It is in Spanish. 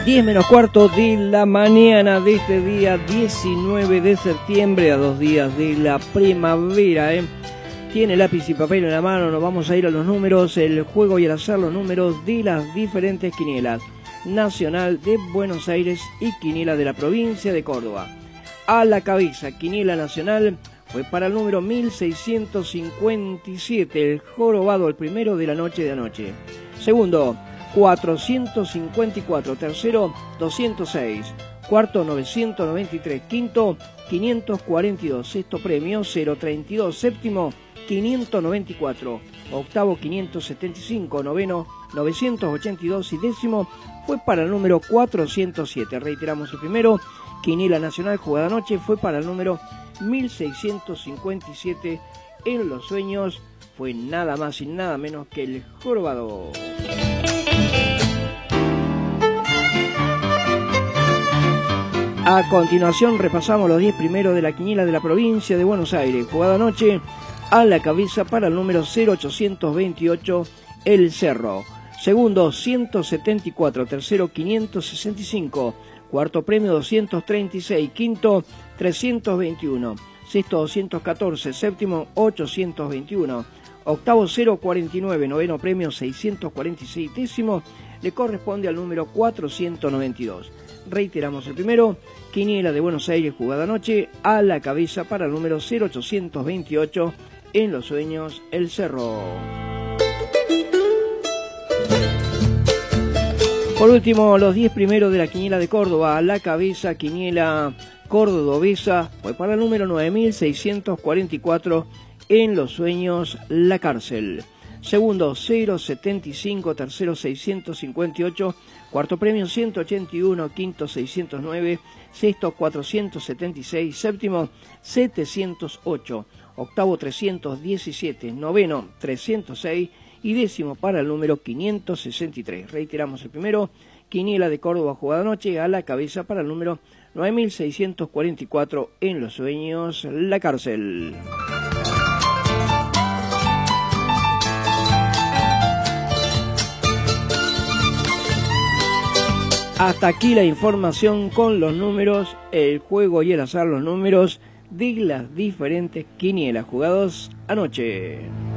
10 menos cuarto de la mañana de este día 19 de septiembre, a 2 días de la primavera. Tiene lápiz y papel en la mano, nos vamos a ir a los números, el juego y al azar, los números de las diferentes quinielas. Nacional de Buenos Aires y quiniela de la provincia de Córdoba. A la cabeza, quiniela nacional, fue para el número 1657, el jorobado, el primero de la noche de anoche. Segundo, 454, tercero 206, cuarto 993, quinto 542, sexto premio 032, séptimo 594, octavo 575, noveno 982 y décimo fue para el número 407. Reiteramos el primero, quiniela nacional jugada anoche, fue para el número 1657. En los sueños fue nada más y nada menos que el jorobado. A continuación repasamos los 10 primeros de la quiniela de la provincia de Buenos Aires. Jugada anoche, a la cabeza para el número 0828, El Cerro. Segundo, 174. Tercero, 565. Cuarto premio, 236. Quinto, 321. Sexto, 214. Séptimo, 821. Octavo, 049. Noveno premio, 646. Décimo, le corresponde al número 492. Reiteramos el primero, quiniela de Buenos Aires jugada anoche, a la cabeza para el número 0828, en los sueños, El Cerro. Por último, los 10 primeros de la quiniela de Córdoba, a la cabeza, quiniela cordobesa, fue para el número 9644, en los sueños, La Cárcel. Segundo, 075, tercero 658, cuarto premio 181, quinto 609, sexto 476, séptimo 708, octavo 317, noveno 306 y décimo para el número 563. Reiteramos el primero, quiniela de Córdoba jugada anoche, a la cabeza para el número 9644, en los sueños, La Cárcel. Hasta aquí la información con los números, el juego y el azar, los números de las diferentes quinielas jugados anoche.